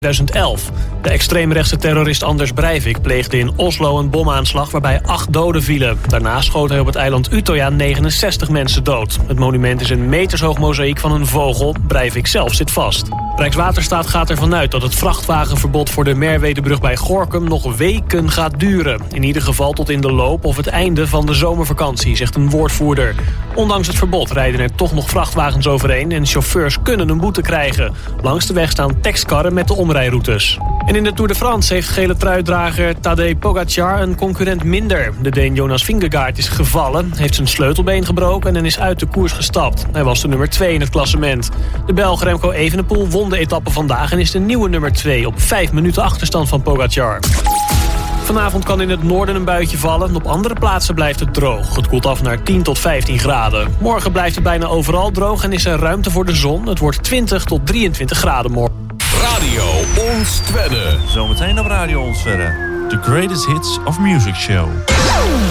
2011. De extreemrechtse terrorist Anders Breivik pleegde in Oslo een bomaanslag waarbij 8 doden vielen. Daarna schoot hij op het eiland Utøya 69 mensen dood. Het monument is een metershoog mozaïek van een vogel. Breivik zelf zit vast. Rijkswaterstaat gaat ervan uit dat het vrachtwagenverbod voor de Merwedebrug bij Gorinchem nog weken gaat duren. In ieder geval tot in de loop of het einde van de zomervakantie, zegt een woordvoerder. Ondanks het verbod rijden er toch nog vrachtwagens overheen en chauffeurs kunnen een boete krijgen. Langs de weg staan tekstkarren met de omrijroutes. En in de Tour de France heeft gele truidrager Tadej Pogacar een concurrent minder. De Deen Jonas Vingegaard is gevallen, heeft zijn sleutelbeen gebroken en is uit de koers gestapt. Hij was de nummer 2 in het klassement. De Belg Remco Evenepoel won de etappe vandaag en is de nieuwe nummer 2 op 5 minuten achterstand van Pogacar. Vanavond kan in het noorden een buitje vallen. Op andere plaatsen blijft het droog. Het koelt af naar 10 tot 15 graden. Morgen blijft het bijna overal droog en is er ruimte voor de zon. Het wordt 20 tot 23 graden morgen. Radio Ons Twente. Zometeen op Radio Ons Twente. The Greatest Hits of Music Show.